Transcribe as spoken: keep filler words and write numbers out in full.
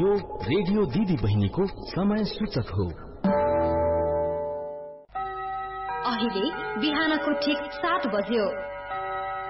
यो रेडियो दिदी बहिनीको समय सूचक हो। अहिले बिहानको ठिक सात बज्यो।